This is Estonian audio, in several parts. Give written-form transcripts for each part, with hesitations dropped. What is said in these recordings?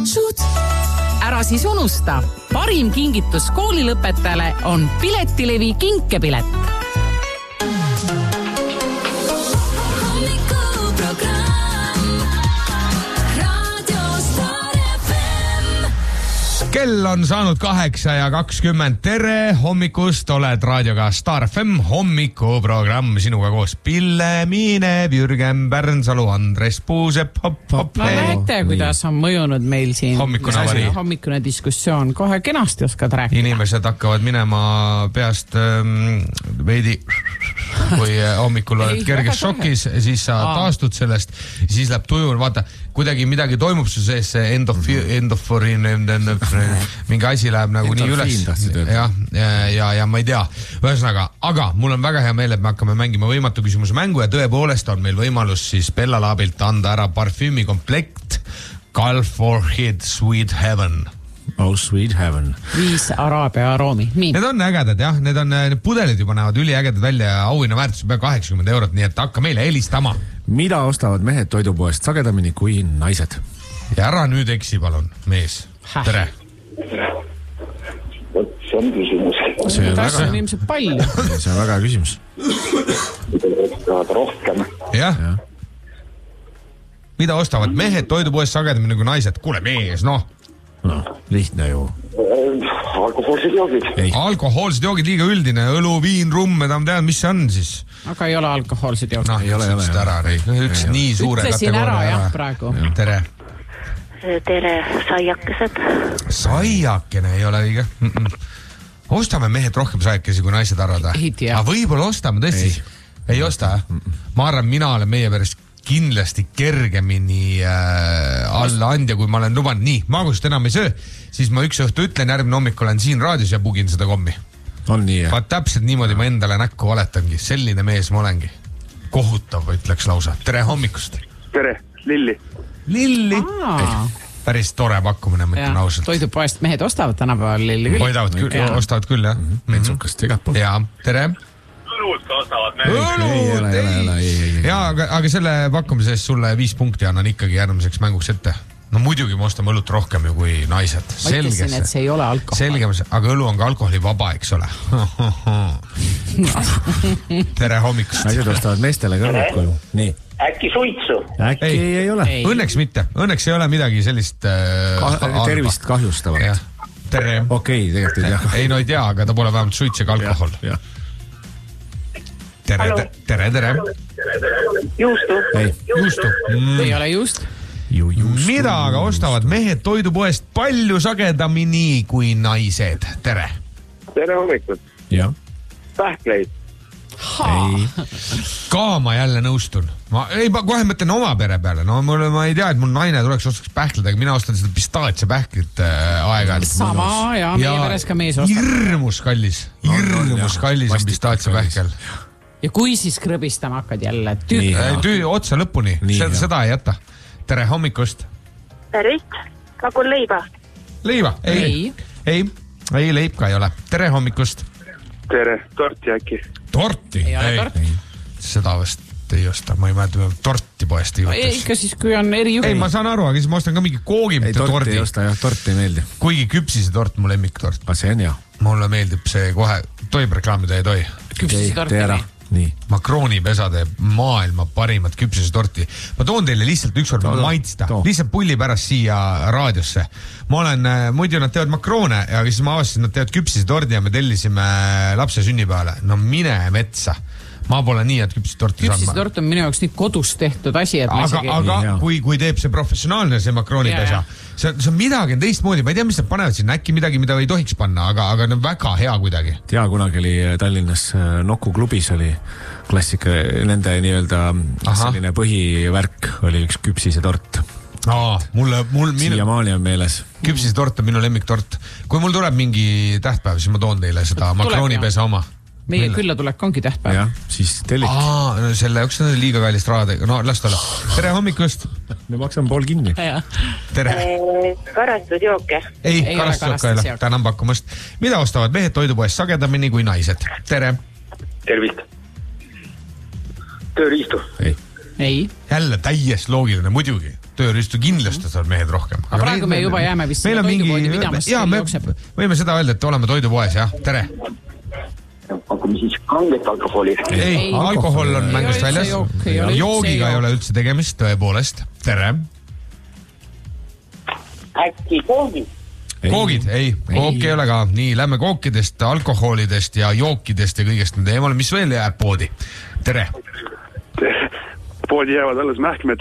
maksud. Ära siis unusta, parim kingitus koolilõpetajale on Piletilevi kinkepilet. Kell on saanud 8:20. Tere hommikust, oled raadioga Star FM hommikuprogramm sinuga koos Pille Miinev, Jürgen Pärnsalu, Andres Puusepp. Näete, kuidas on mõjunud meil siin hommikune diskussioon. Kohe kenasti oskad rääkida. Inimesed hakkavad minema peast veidi, kui hommikul oled kerges šokis, siis sa taastud sellest, siis läheb tuju, vaata, kuidagi midagi toimub su sees, see endoforiin, mingi asi läheb nagu nii üles. Ja ma ei tea. Ühesõnaga, aga mul on väga hea meel, et me hakkame mängima võimatu küsimuse mängu ja tõepoolest on meil võimalus siis Bella Laabilt anda ära parfüümi komplekt Gulf Orchid Sweet Heaven. Oh, Sweet Heaven. 5 araabia aroomi. Nii. Need on ägedad, jah. Need pudelid juba näevad üliägedad välja ja auhinna väärtus pea 80 €, nii et hakka meile helistama. Mida ostavad mehed toidupoest sagedamini kui naised? Ja ära nüüd eksi, palun, mees. Tere. Vot see on küsimus. See on ilmselt palju. See on väga hea küsimus. Rohkem. Jah. Mida ostavad mehed toidupoest sagedamini kui naised? Kuule, mees, noh. No, lihtne ju. Alkohoolsed joogid. Alkohoolsed joogid liiga üldine. Õlu, viin, rumm, ma tean, mis see on siis. Aga ei ole alkohoolsed joogid. Noh, ei ole ära. Üks nii suure ütlesin ära, jah, praegu. Tere. Tere, saiakesed. Saiakene ei ole õige. Ostame mehed rohkem saiakesi kui naised arvada. Aga võib-olla ostame tõesti. Ei osta, ma arvan, mina olen meie pärast kindlasti kergemini alla andja, kui ma olen lubanud. Nii, magust enam ei söö, siis ma üks õhtu ütlen, järgmine hommik olen siin raadios ja pugin seda kommi. On nii, jah? Vaat täpselt niimoodi ma endale näkku valetangi. Selline mees ma olengi. Kohutav, ütleks lausa. Tere hommikust. Tere, Lilli. Lilli? Päris tore pakkumine, ma ütlen ausalt. Toidupoest mehed ostavad tänapäeval Lilli küll. Ostavad küll, jah. Metsukast igat poolt. Jaa, tere. Õlut ostavad mehed. Õlut, jaa, aga selle pakkumise eest sulle 5 punkti annan ikkagi järgmiseks mänguks ette. No muidugi me ostame õlut rohkem ju kui naised. Ma ütlesin, et see ei ole alkohol. Selge, aga õlu on ka alkoholi vaba, eks ole. Tere hommikust. Naised ostavad meestele kõrvad koju. Nii. Äkki suitsu? Äkki ei ole. Õnneks mitte. Õnneks ei ole midagi sellist tervist kahjustavat. Tere. Okei, tegelikult ei tea. Ei, no ei tea, aga ta pole vähemalt suitsega alkohol. Tere. Juustu. Juustu. Ei ole just. Mida aga ostavad mehed toidupoest palju sagedamini kui naised? Tere. Tere hommikut. Jah. Pähkleid. Ka ma jälle nõustun. Ma kohe mõtlen oma pere peale. No ma ei tea, et mul naine tuleks ostaks pähkled, aga mina ostan seda pistaatsia pähklit aega. Sama, ja meie peres ka mees ostab. Hirmus kallis on pistaatsia pähkel. Ja kui siis krõbistama hakkad jälle? Otsa lõpuni. Seda ei jäta. Tere hommikust. Tervist. Nagu leiba. Leiba? Ei, leibka ei ole. Tere hommikust. Tere. Torti äkki? Torti? Ei ole torti. Seda vast ei osta. Ma ei mäleta, torti poest ei võttes. Ikka siis, kui on erijuhul. Ei, ma saan aru, aga siis ma ostan ka mingi koogi, mitte torti. Torti ei osta, jah. Torti ei meeldi. Kuigi küpsise tort mu lemmiktort. Aga see on hea. Mulle meeldib see kohe. Toib reklaamida ei toi. Küpsise torti. Nii. Makrooni pesa teeb maailma parimat küpsistorti. Ma toon teile lihtsalt ükskord maitsta. Lihtsalt pulli pärast siia raadiosse. Ma olen, muidu nad teevad makroone ja siis ma avastasin, nad teevad küpsistorti ja me tellisime lapse sünnipäevale. No mine metsa. Ma pole nii, et küpsistorti saama. Küpsistort on minu jaoks nii kodus tehtud asi, et aga kui teeb see professionaalne, see makroonipesa, see on midagi teistmoodi. Ma ei tea, mis nad panevad sinna, äkki midagi, mida ei tohiks panna, aga on väga hea kuidagi. Tea, kunagi oli Tallinnas Noku klubis oli klassika, nende nii-öelda selline põhivärk oli üks küpsisetort. Siiamaani on meeles. Küpsisetort on minu lemmiktort. Kui mul tuleb mingi tähtpäev, siis ma toon teile seda makroonipesa oma. Meie külla tulek ongi tähtpäev. Jah, siis tellik. Selle üks on liiga kallist rahadega. No, las ta olla. Tere hommikust. Me maksame pool kinni. Tere. Karastusjooke. Ei karastusjooke ei ole. Tänan pakkumast. Mida ostavad mehed toidupoest sagedamini kui naised? Tere. Tervist. Tööriistu. Ei. Jälle täies loogiline, muidugi. tööriistu kindlasti saavad mehed rohkem. Aga praegu me juba jääme vist toidupoodi pidamas. Jaa, me võime seda öelda, et oleme toidupoes, jah. Tere! Hakkame siis kanget alkoholi. Ei, alkohol on mängust väljas. Joogiga ei ole üldse tegemist, tõepoolest. Tere! Äkki koogid? Koogid, ei, kook ei ole ka. Nii, lähme kookidest, alkoholidest ja jookidest ja kõigest nende eemale. Mis veel jääb poodi? Tere! Poodi jäävad alles mähkmed.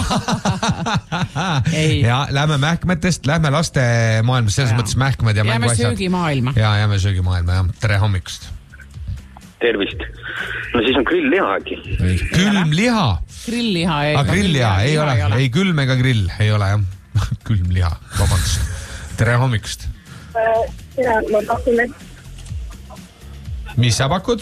Ja lähme mähkmetest, lähme laste maailmas, selles mõttes mähkmed ja mänguasjad. Jääme söögimaailma. Ja jääme söögimaailma, jah. Tere hommikust. Tervist. No siis on grill-liha äkki. Külmliha. Grill-liha ei. Grill-liha ei ole. Ei külm ega grill ei ole, jah. Külmliha, vabandust. Tere hommikust. Ma pakun, Mis sa pakud?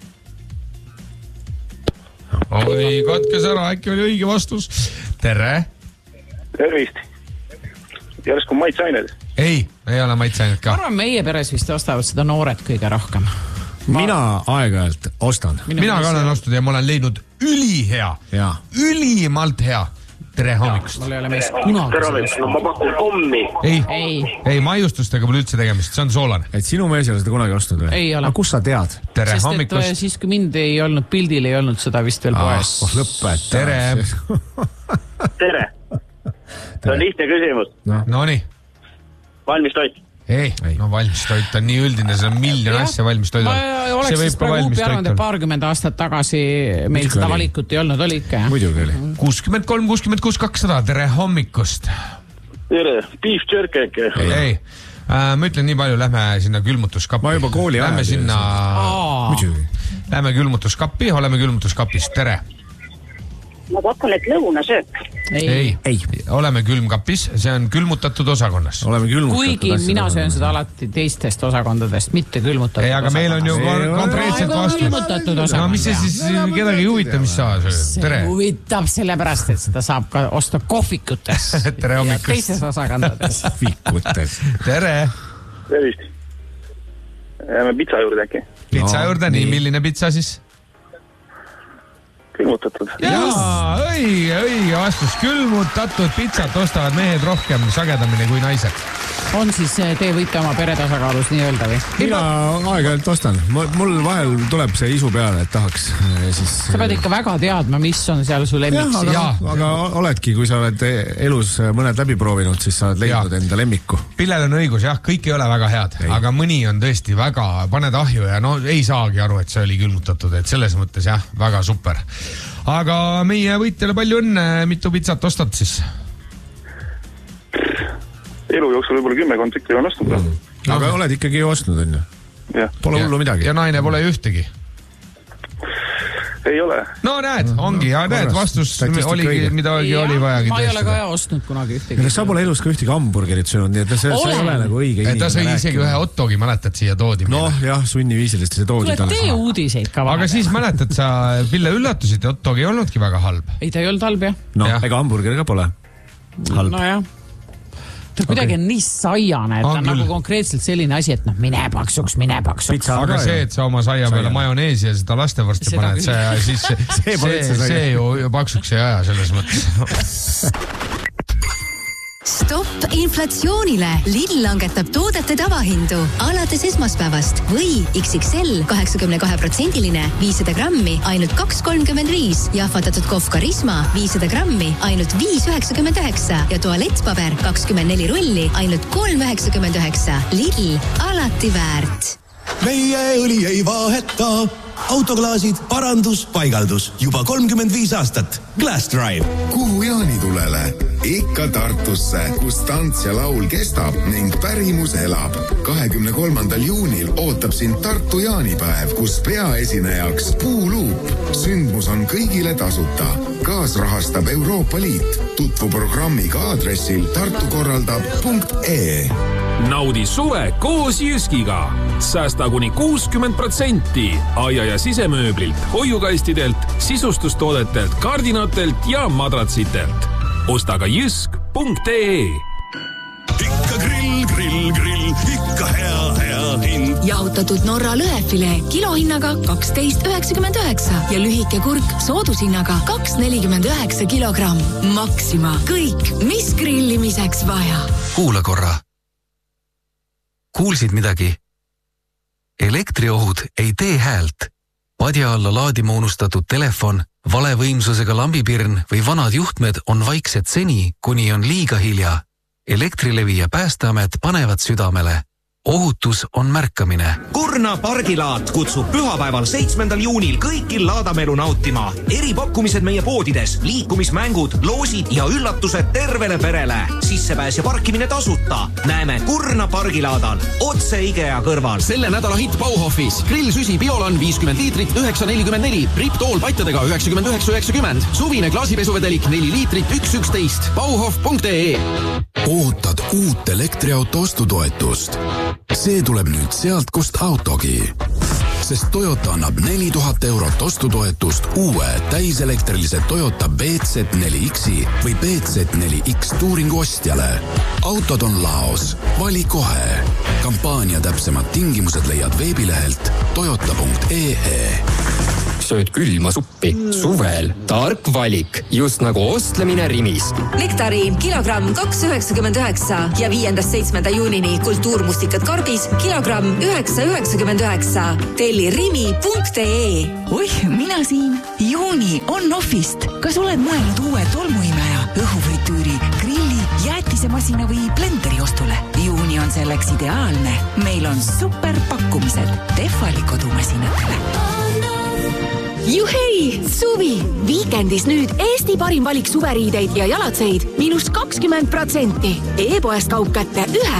Oi, katkes ära, äkki oli õige vastus. Tere. Tervist. Järsku maitseained. Ei ole maitseainet ka. Arvan, meie peres vist ostavad seda noored kõige rohkem. Mina aeg-ajalt ostan. Mina ka olen ostnud ja ma olen leidnud ülihea. Ülimalt hea. Tere hommikust. Mul ei ole meist kunagi. Tere hommikust. No ma pakun kommi. Ei, maiustustega pole üldse tegemist, see on soolane. Et sinu mees ei ole seda kunagi ostnud või? Ei ole. Aga kus sa tead? Tere hommikust. Siis kui mind ei olnud, pildil ei olnud seda vist veel poes. Lõpet. Tere. Tere. See on lihtne küsimus. Nonii. Valmis toit. Ei, no valmis toit on nii üldine, see on miljon asja valmis toidul. Ma oleks siis praegu uupi arvanud, et 20 aastat tagasi meil seda valikut ei olnud, oli ikka. Muidugi oli. 63, 66, 200, tere hommikust. Tere, beef jerky äkki. Ei, ma ütlen nii palju, lähme sinna külmutuskappi. Ma juba kooli lähme sinna. Muidugi. Lähme külmutuskappi, oleme külmutuskapis, tere. Ma pakun, et lõunasöök. Ei. Oleme külmkapis, see on külmutatud osakonnas. Kuigi mina söön seda alati teistest osakondadest, mitte külmutatud ei, aga meil on ju konkreetselt vastus. No mis see siis kedagi huvita, mis sa sööd? See huvitab sellepärast, et seda saab ka osta kohvikutes. Tere hommikust. Ja teistes osakondades. Kohvikutes. Tere. Tervist. Jääme pitsa juurde äkki. Pitsa juurde, nii, milline pitsa siis? Külmutatud. Jaa, õige vastus. Külmutatud pitsat ostavad mehed rohkem sagedamini kui naised. On siis te võite oma pere tasakaalus nii öelda või? Mina aeg-ajalt ostan. Mul vahel tuleb see isu peale, et tahaks siis... Sa pead ikka väga teadma, mis on seal su lemmiks. Aga oledki, kui sa oled elus mõned läbi proovinud, siis sa oled leidnud enda lemmiku. Pillel on õigus, jah, kõik ei ole väga head, aga mõni on tõesti väga, paned ahju ja no ei saagi aru, et see oli külmutatud, et selles mõttes jah, väga super. Aga meie võitjale palju õnne, mitu pitsat ostad siis? Elu jooksul võib-olla 10 kontakti on ostnud. Aga oled ikkagi ostnud, on ju? Pole hullu midagi. Ja naine pole ühtegi? Ei ole. No näed, ongi, ja näed, vastus oligi, mida oli vajagi. Ma ei ole ka ostnud kunagi ühtegi. Sa pole elus ka ühtegi hamburgerit söönud, nii et see ei ole nagu õige inimene. Ta sõi isegi ühe hotdogi, mäletad, siia toodi. Noh, jah, sunniviisilist see toodi. Tee uudiseid ka vahel. Aga siis mäletad, sa Pille üllatusid, hotdog ei olnudki väga halb. Ei, ta ei olnud halb, jah. No, ega hamburger ka pole halb. No jah. Ta kuidagi on nii saiane, et ta on nagu konkreetselt selline asi, et mine paksuks. Aga see, et sa oma saia peale majoneesi ja seda lastevorsti paned, see ju paksuks ei aja selles mõttes. Stopp inflatsioonile! Lidl langetab toodete tavahindu alates esmaspäevast või XXL 82%-line 500 grammi ainult 2,35 ja ahvatatud kohv Karisma 500 grammi ainult 5,99 ja tualettpaber 24 rolli ainult 3,99. Lidl, alati väärt. Meie õli ei vaheta. Autoklaasid, parandus, paigaldus. Juba 35 aastat. Glass Drive. Kuhu jaanitulele? Ikka Tartusse, kus tants ja laul kestab ning pärimus elab. 23. juunil ootab sind Tartu jaanipäev, kus peaesinejaks Puuluup. Sündmus on kõigile tasuta. Kaasrahastab Euroopa Liit. Tutvu programmiga aadressil tartukorraldab.ee. Naudi suve koos Jyskiga. Säästa kuni 60% aia- ja sisemööblilt, hoiukastidelt, sisustustoodetelt, kardinatelt ja madratsitelt. Osta ka jysk.ee. Ikka Grill, ikka hea hind. Jahutatud Norra lõhefilee kilohinnaga 12,99 ja lühike kurk soodushinnaga 2,49 kilogramm. Maxima, kõik, mis grillimiseks vaja. Kuula korra. Kuulsid midagi? Elektriohud ei tee häält. Padja alla laadima unustatud telefon, vale võimsusega lambipirn või vanad juhtmed on vaiksed seni, kuni on liiga hilja. Elektrilevi ja Päästeamet panevad südamele. Ohutus on märkamine. Kurna pargilaat kutsub pühapäeval 7. juunil kõikil laadamelu nautima. Eripakkumised meie poodides, liikumismängud, loosid ja üllatused tervele perele. Sissepääs ja parkimine tasuta. Näeme Kurna pargilaadal, otse IKEA kõrval. Selle nädala hitt Bauhofis. Grillsüsi Biolan 50 liitrit 9,44. Riptool patjadega 99,90. Suvine klaasipesuvedelik 4 liitrit 1,11. Bauhof.ee. Ootad uut elektriauto ostutoetust. See tuleb nüüd sealt, kust autogi. Sest Toyota annab 4000 eurot ostutoetust uue täiselektrilised Toyota BZ4X-i või BZ4X Touringu ostjale. Autod on laos. Vali kohe. Kampaania täpsemad tingimused leiad veebilehelt toyota.ee. Sööd külma suppi. Suvel. Tark valik. Just nagu ostlemine Rimis. Nektari kilogramm 2,99 ja 5.–7. juunini kultuurmustikad karbis kilogramm 9,99. Telli rimi.ee. Oih, mina siin. Juuni on offist. Kas oled mõelnud uue tolmuimeja, õhufritüüri, grilli, jäätisemasina või blenderi ostule? Juuni on selleks ideaalne. Meil on super pakkumised Tehvali kodumasinatele. Juhei, suvi! Viikendis nüüd Eesti parim valik suveriideid ja jalatseid -20%. E-poest kaup kätte 1